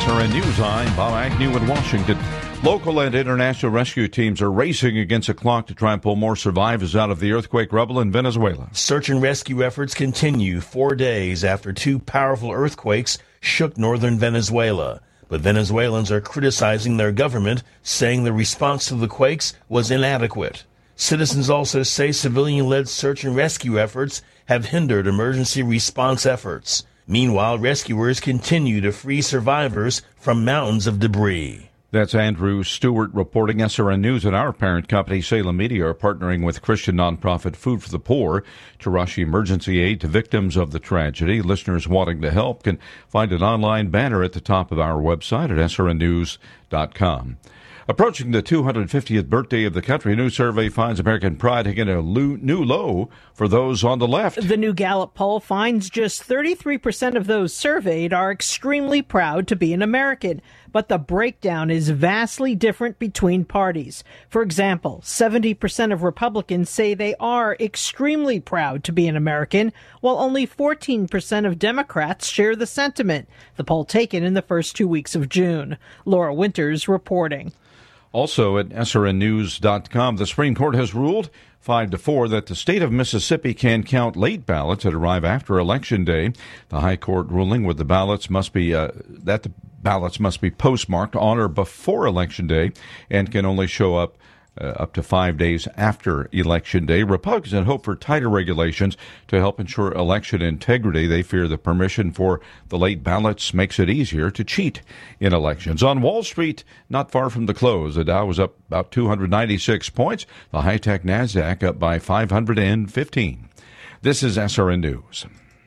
SRN News, I'm Bob Agnew in Washington. Local and international rescue teams are racing against the clock to try and pull more survivors out of the earthquake rubble in Venezuela. Search and rescue efforts continue 4 days after two powerful earthquakes shook northern Venezuela. But Venezuelans are criticizing their government, saying the response to the quakes was inadequate. Citizens also say civilian-led search and rescue efforts have hindered emergency response efforts. Meanwhile, rescuers continue to free survivors from mountains of debris. That's Andrew Stewart reporting. SRN News and our parent company, Salem Media, are partnering with Christian nonprofit Food for the Poor to rush emergency aid to victims of the tragedy. Listeners wanting to help can find an online banner at the top of our website at srnnews.com. Approaching the 250th birthday of the country, a new survey finds American pride hitting a new low for those on the left. The new Gallup poll finds just 33% of those surveyed are extremely proud to be an American. But the breakdown is vastly different between parties. For example, 70% of Republicans say they are extremely proud to be an American, while only 14% of Democrats share the sentiment. The poll taken in the first 2 weeks of June. Laura Winters reporting. Also at srnnews.com, the Supreme Court has ruled 5-4 that the state of Mississippi can count late ballots that arrive after Election Day. The High Court ruling with the ballots must be postmarked on or before Election Day and can only show up to 5 days after Election Day. Republicans hope for tighter regulations to help ensure election integrity. They fear the permission for the late ballots makes it easier to cheat in elections. On Wall Street, not far from the close, the Dow was up about 296 points. The high-tech NASDAQ up by 515. This is SRN News.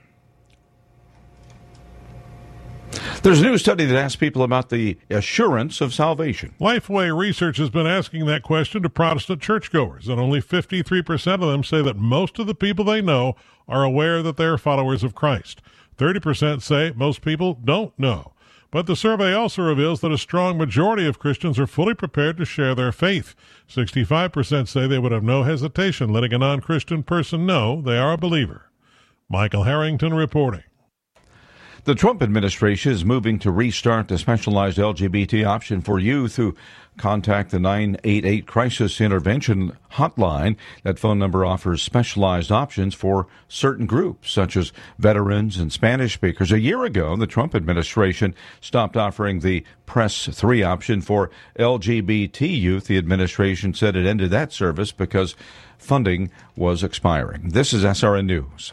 There's a new study that asks people about the assurance of salvation. Lifeway Research has been asking that question to Protestant churchgoers, and only 53% of them say that most of the people they know are aware that they are followers of Christ. 30% say most people don't know. But the survey also reveals that a strong majority of Christians are fully prepared to share their faith. 65% say they would have no hesitation letting a non-Christian person know they are a believer. Michael Harrington reporting. The Trump administration is moving to restart the specialized LGBT option for youth who contact the 988 Crisis Intervention Hotline. That phone number offers specialized options for certain groups, such as veterans and Spanish speakers. A year ago, the Trump administration stopped offering the Press 3 option for LGBT youth. The administration said it ended that service because funding was expiring. This is SRN News.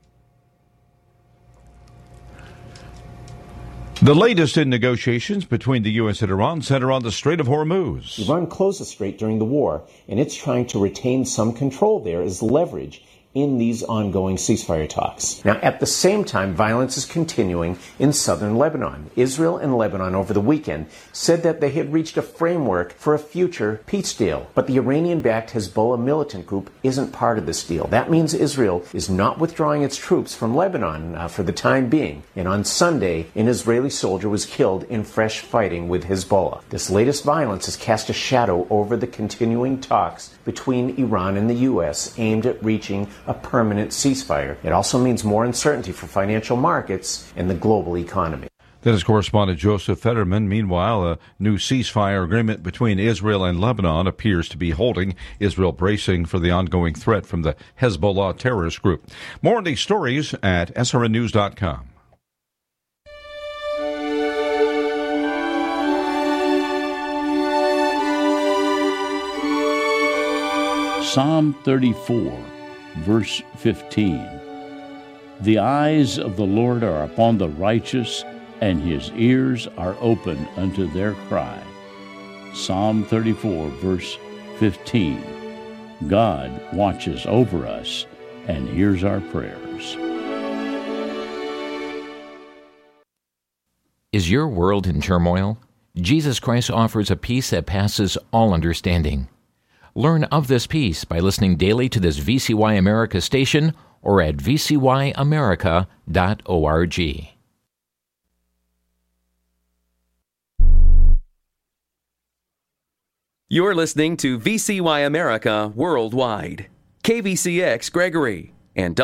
The latest in negotiations between the U.S. and Iran center on the Strait of Hormuz. Iran closed the strait during the war, and it's trying to retain some control there as leverage in these ongoing ceasefire talks. Now, at the same time, violence is continuing in southern Lebanon. Israel and Lebanon over the weekend said that they had reached a framework for a future peace deal. But the Iranian-backed Hezbollah militant group isn't part of this deal. That means Israel is not withdrawing its troops from Lebanon for the time being. And on Sunday, an Israeli soldier was killed in fresh fighting with Hezbollah. This latest violence has cast a shadow over the continuing talks between Iran and the U.S. aimed at reaching a permanent ceasefire. It also means more uncertainty for financial markets and the global economy. That is correspondent Joseph Fetterman. Meanwhile, a new ceasefire agreement between Israel and Lebanon appears to be holding, Israel bracing for the ongoing threat from the Hezbollah terrorist group. More on these stories at srnnews.com. Psalm 34, verse 15. The eyes of the Lord are upon the righteous, and his ears are open unto their cry. Psalm 34, verse 15. God watches over us and hears our prayers. Is your world in turmoil? Jesus Christ offers a peace that passes all understanding. Learn of this peace by listening daily to this VCY America station or at vcyamerica.org. You're listening to VCY America Worldwide, KVCX Gregory, and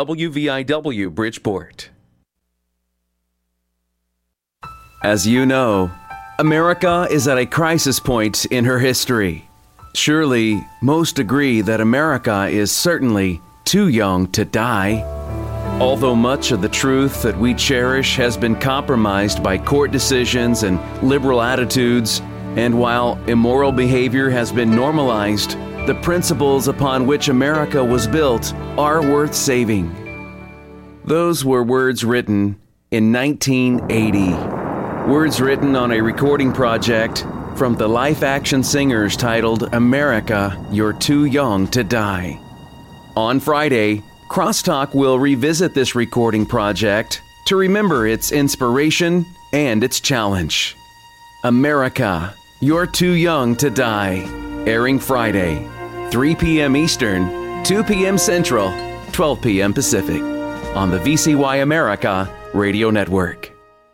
WVIW Bridgeport. As you know, America is at a crisis point in her history. Surely, most agree that America is certainly too young to die. Although much of the truth that we cherish has been compromised by court decisions and liberal attitudes, and while immoral behavior has been normalized, the principles upon which America was built are worth saving. Those were words written in 1980. Words written on a recording project from the Life Action Singers titled America, You're Too Young to Die. On Friday, Crosstalk will revisit this recording project to remember its inspiration and its challenge. America, You're Too Young to Die. Airing Friday, 3 p.m. Eastern, 2 p.m. Central, 12 p.m. Pacific, on the VCY America Radio Network.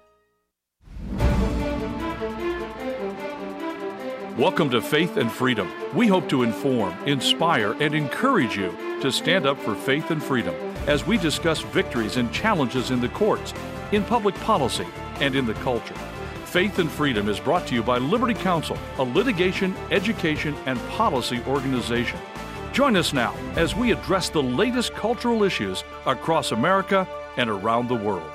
Welcome to Faith and Freedom. We hope to inform, inspire, and encourage you to stand up for faith and freedom as we discuss victories and challenges in the courts, in public policy, and in the culture. Faith and Freedom is brought to you by Liberty Counsel, a litigation, education, and policy organization. Join us now as we address the latest cultural issues across America and around the world.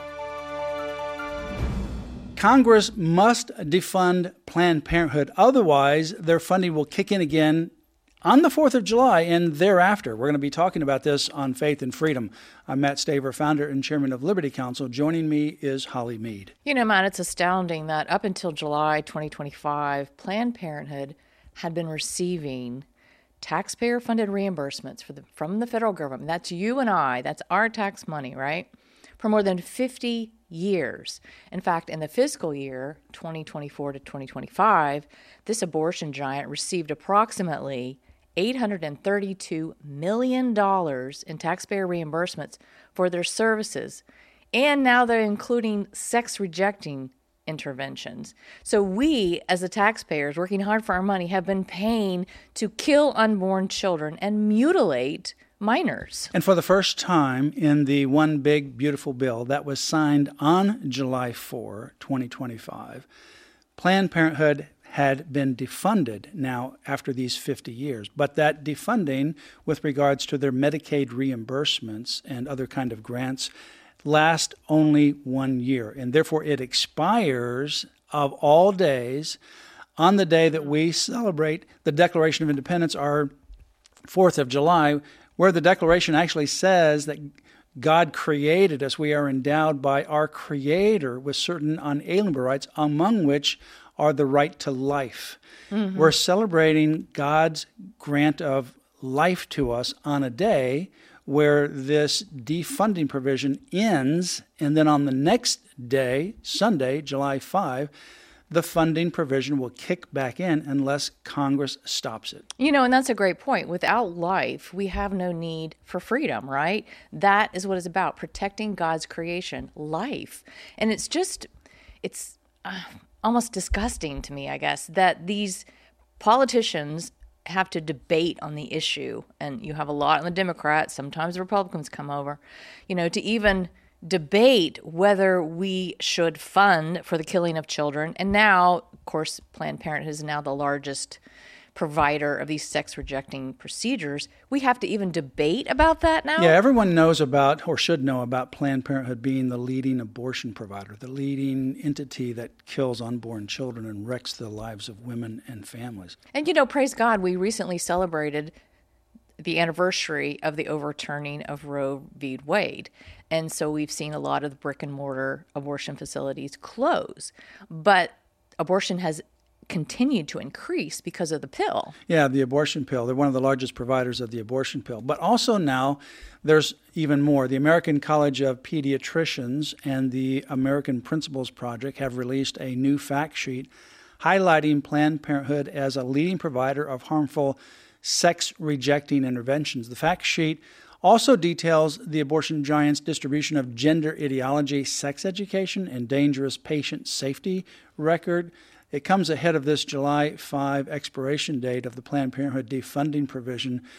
Congress must defund Planned Parenthood. Otherwise, their funding will kick in again on the 4th of July and thereafter. We're going to be talking about this on Faith and Freedom. I'm Matt Staver, founder and chairman of Liberty Counsel. Joining me is Holly Mead. You know, Matt, it's astounding that up until July 2025, Planned Parenthood had been receiving taxpayer-funded reimbursements from the federal government. That's you and I. That's our tax money, right? For more than 50 years. In fact, in the fiscal year 2024 to 2025, this abortion giant received approximately $832 million in taxpayer reimbursements for their services. And now they're including sex-rejecting interventions. So we, as the taxpayers working hard for our money, have been paying to kill unborn children and mutilate minors. And for the first time in the One Big Beautiful Bill that was signed on July 4, 2025, Planned Parenthood had been defunded now after these 50 years. But that defunding with regards to their Medicaid reimbursements and other kind of grants last only 1 year. And therefore it expires of all days on the day that we celebrate the Declaration of Independence, our 4th of July, where the Declaration actually says that God created us. We are endowed by our Creator with certain unalienable rights, among which are the right to life. Mm-hmm. We're celebrating God's grant of life to us on a day where this defunding provision ends, and then on the next day, Sunday, July 5, the funding provision will kick back in unless Congress stops it. You know, and that's a great point. Without life, we have no need for freedom, right? That is what it's about, protecting God's creation, life. And it's almost disgusting to me, I guess, that these politicians have to debate on the issue. And you have a lot on the Democrats, sometimes the Republicans come over, to even debate whether we should fund for the killing of children. And now, of course, Planned Parenthood is now the largest provider of these sex-rejecting procedures. We have to even debate about that now? Yeah, everyone knows about, or should know about, Planned Parenthood being the leading abortion provider, the leading entity that kills unborn children and wrecks the lives of women and families. And, praise God, we recently celebrated the anniversary of the overturning of Roe v. Wade. And so we've seen a lot of the brick and mortar abortion facilities close. But abortion has continued to increase because of the pill. Yeah, the abortion pill. They're one of the largest providers of the abortion pill. But also now there's even more. The American College of Pediatricians and the American Principles Project have released a new fact sheet highlighting Planned Parenthood as a leading provider of harmful sex-rejecting interventions. The fact sheet also details the abortion giant's distribution of gender ideology, sex education, and dangerous patient safety record. It comes ahead of this July 5 expiration date of the Planned Parenthood defunding provision.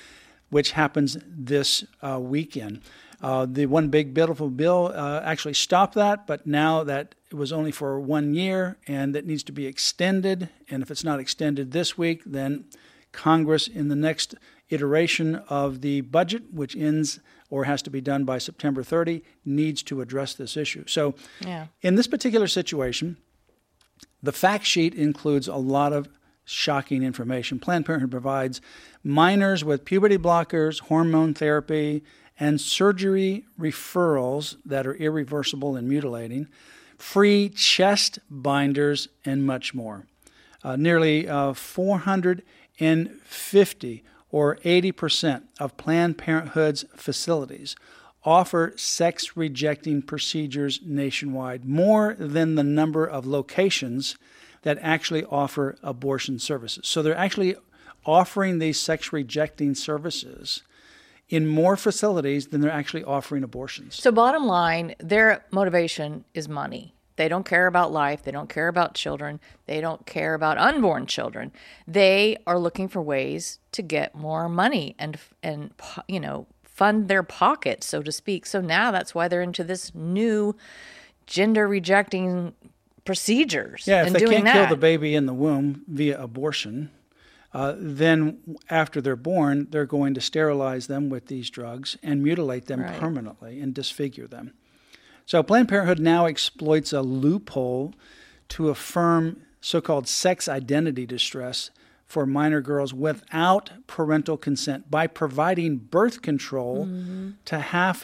which happens this weekend. The One Big Beautiful Bill actually stopped that, but now that it was only for 1 year and that needs to be extended. And if it's not extended this week, then Congress in the next iteration of the budget, which ends or has to be done by September 30, needs to address this issue. So in this particular situation, the fact sheet includes a lot of shocking information. Planned Parenthood provides minors with puberty blockers, hormone therapy, and surgery referrals that are irreversible and mutilating, free chest binders, and much more. Nearly 450 or 80% of Planned Parenthood's facilities offer sex-rejecting procedures nationwide, more than the number of locations that actually offer abortion services. So they're actually offering these sex-rejecting services in more facilities than they're actually offering abortions. So bottom line, their motivation is money. They don't care about life. They don't care about children. They don't care about unborn children. They are looking for ways to get more money and fund their pockets, so to speak. So now that's why they're into this new gender-rejecting procedures. Yeah, if and they doing can't kill that. the baby in the womb via abortion, then after they're born, they're going to sterilize them with these drugs and mutilate them permanently and disfigure them. So Planned Parenthood now exploits a loophole to affirm so-called sex identity distress for minor girls without parental consent by providing birth control to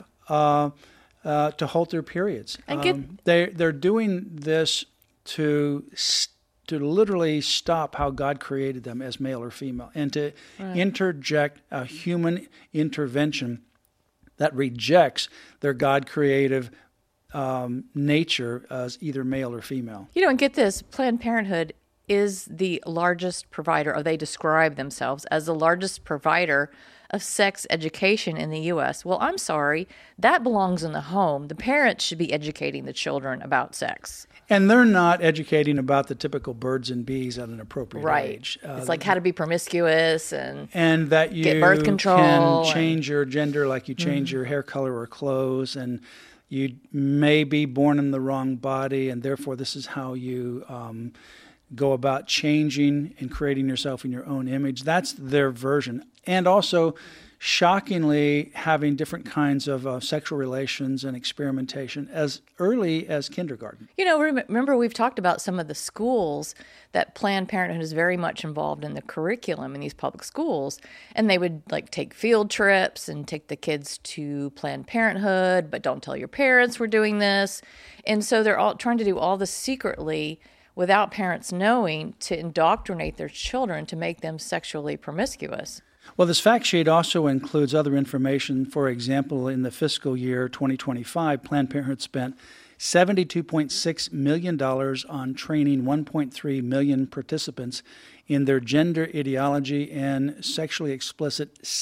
halt their periods. They're doing this to literally stop how God created them as male or female and to interject a human intervention that rejects their God-creative nature as either male or female. And get this, Planned Parenthood is the largest provider, or they describe themselves as the largest provider of sex education in the U.S. Well, I'm sorry, that belongs in the home. The parents should be educating the children about sex. And they're not educating about the typical birds and bees at an appropriate age. It's like how to be promiscuous and that you get birth control can change your gender like you change your hair color or clothes, and you may be born in the wrong body, and therefore this is how you go about changing and creating yourself in your own image. That's their version. And also, shockingly, having different kinds of sexual relations and experimentation as early as kindergarten. Remember we've talked about some of the schools that Planned Parenthood is very much involved in the curriculum in these public schools, and they would take field trips and take the kids to Planned Parenthood, but don't tell your parents we're doing this. And so they're all trying to do all this secretly without parents knowing, to indoctrinate their children to make them sexually promiscuous. Well, this fact sheet also includes other information. For example, in the fiscal year 2025, Planned Parenthood spent $72.6 million on training 1.3 million participants in their gender ideology and sexually explicit